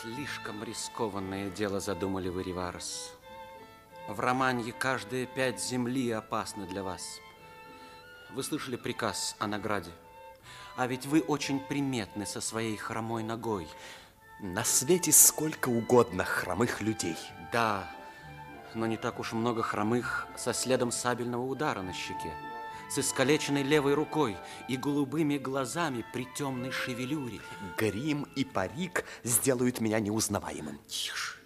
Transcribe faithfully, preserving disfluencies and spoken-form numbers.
Слишком рискованное дело задумали вы, Риварес. В Романье каждая пять земли опасна для вас. Вы слышали приказ о награде. А ведь вы очень приметны со своей хромой ногой. На свете сколько угодно хромых людей. Да, но не так уж много хромых со следом сабельного удара на щеке, с искалеченной левой рукой и голубыми глазами при темной шевелюре. Грим и парик сделают меня неузнаваемым. Тише.